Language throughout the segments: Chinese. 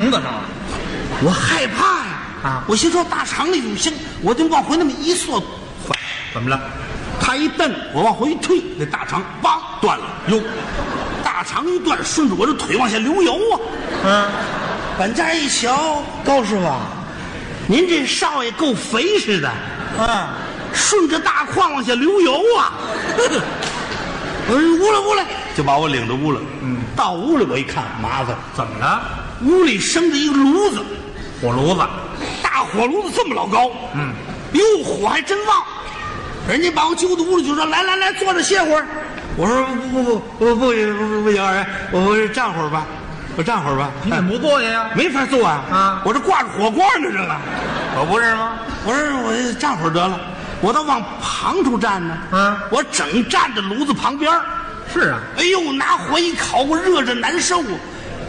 肠子上了。 我害怕呀！ 啊， 我心说大肠里就行，我就往回那么一缩，坏， 怎么了？ 他一蹬，我往回一退，那大肠梆断了。哟，大肠一断，顺着我这腿往下流油啊！ 嗯， 本家一瞧，高师傅，您这少爷够肥实的，顺着大胯往下流油啊！我说屋来，就把我领到屋了。到屋里我一看，麻烦， 怎么了？ 屋里生着一个炉子， 火炉子。 大火炉子这么老高，哟，火还真旺。人家把我揪到屋里就说：“来，坐着歇会儿。”我说：“不行，二爷，我站会儿吧，我站会儿吧。” 你怎么不坐下呀？ 没法坐啊！ 啊， 我这挂着火罐呢，这个可不是吗？ 我说我站会儿得了，我倒往旁处站呢。我整站在炉子旁边。 是啊。 哎呦，拿火一烤，我热着难受啊！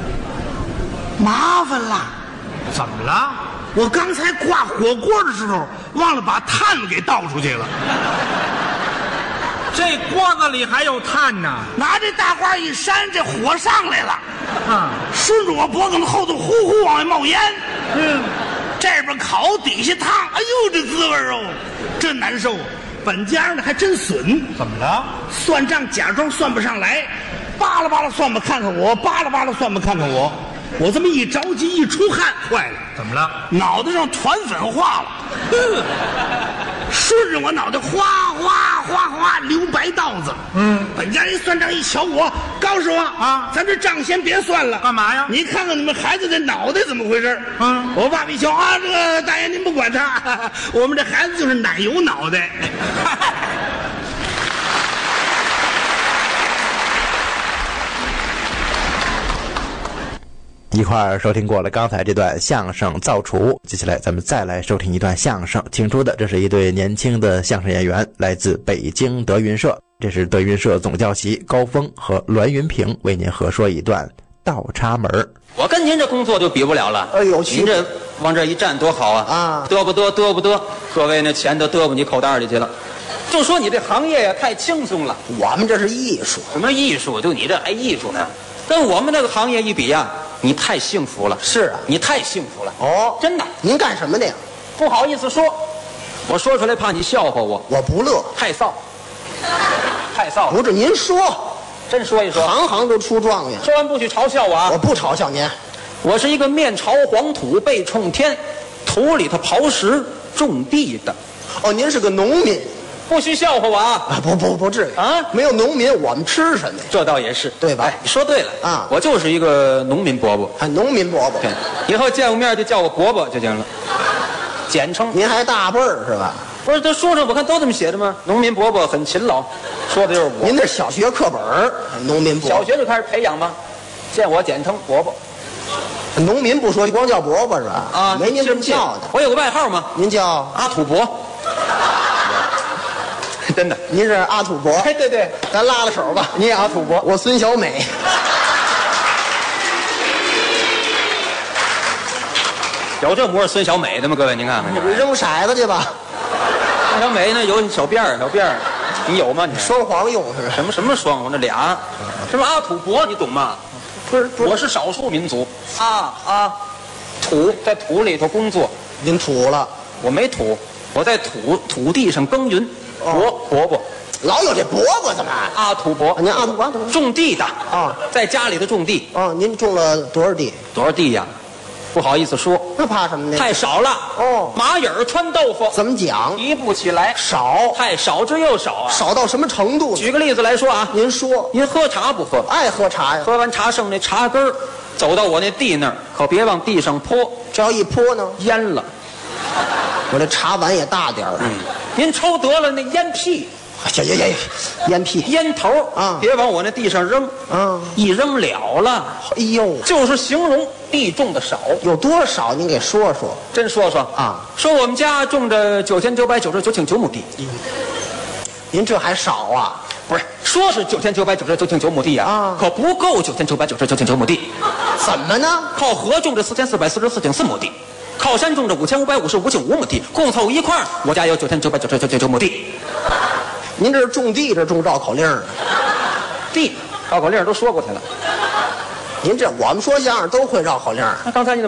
麻烦了。 怎么了？ 我刚才挂火锅的时候，忘了把炭给倒出去了。 这锅子里还有炭呢。 拿这大花一扇，这火上来了，顺着我脖梗后头呼呼往外冒烟。这边烤，底下烫，哎呦，这滋味哦，真难受。本家呢还真损， 怎么了？ 算账假装算不上来，扒拉扒拉算吧看看我，扒拉扒拉算吧看看我。我这么一着急一出汗，坏了， 怎么了？ 脑袋上团粉化了，顺着我脑袋哗流白道子。本家一算账一瞧我，高师傅啊，咱这账先别算了， 干嘛呀？ 你看看你们孩子这脑袋怎么回事？我爸爸一瞧啊，这个大爷您不管他，我们这孩子就是奶油脑袋。 一块儿收听过了刚才这段相声造厨，接下来咱们再来收听一段相声，请出的这是一对年轻的相声演员，来自北京德云社，这是德云社总教习高峰和栾云平为您合说一段倒插门。 我跟您这工作就比不了了。 哎呦， 您这往这一站多好啊！ 啊， 得不得？各位那钱都得不你口袋里去了。就说你这行业呀，太轻松了。 我们这是艺术。 什么艺术？就你这还艺术呢？跟我们这个行业一比呀，你太幸福了。 是啊， 你太幸福了。 哦， 真的。 您干什么的呀？ 不好意思说，我说出来怕你笑话我。 我不乐， 太臊。太臊了。 不是您说， 真说一说， 行行都出状元。 说完不许嘲笑我啊！ 我不嘲笑您。 我是一个面朝黄土背冲天，土里头刨食种地的。 哦，您是个农民。 不许笑话我啊！ 啊，不至于啊！ 没有农民，我们吃什么呀？ 这倒也是， 对吧？ 哎，你说对了啊！ 我就是一个农民伯伯， 农民伯伯。 对，以后见过面就叫我伯伯就行了，简称。 您还大辈儿是吧？ 不是，这书上我看都这么写的吗？农民伯伯很勤劳，说的就是我。 您这小学课本农民伯伯。 小学就开始培养吗？见我简称伯伯。 农民不说，就光叫伯伯是吧？ 啊， 没您这么叫的。 我有个外号吗？ 您叫阿土伯。真的， 您是阿土伯。 哎，对， 咱拉拉手吧。 你也阿土伯， 我孙小美。 有这模样孙小美的吗？各位您看看， 扔骰子去吧。 孙小美呢有小辫儿，你有吗？你双黄用是吧？ 什么双黄？这俩，什么阿土伯你懂吗？ 不是， 我是少数民族土在土里头工作。 您土了？ 我没土，我在土地上耕耘。伯伯， 老有这伯伯怎么？ 阿土伯， 您阿土伯种地的啊， 在家里头种地。 哦，您种了多少地？ 多少地呀？不好意思说。 那怕什么呢？ 太少了。 哦， 蚂蚁穿豆腐。 怎么讲？ 提不起来。 少， 太少之又少啊！ 少到什么程度？ 举个例子来说啊， 您说， 您喝茶不喝？ 爱喝茶呀。 喝完茶剩那茶根儿，走到我那地那儿，可别往地上泼， 这要一泼呢， 淹了。 我这茶碗也大点儿。 您抽得了那烟屁， 行，烟屁， 烟头啊， 别往我那地上扔，一扔了了。 哎呦， 就是形容地种的少， 有多少？您给说说。 真说说啊， 说我们家种着9999.9亩地。 您这还少啊？ 不是，说是9999.9亩地啊，可不够9999.9亩地。 怎么呢？ 靠河种着4444.4亩地。靠山种着5555.5亩地，共凑一块儿，我家有9999.9亩地。 您这是种地，这种绕口令儿。 地绕口令都说过去了。 您这我们说相声都会绕口令儿。 那刚才你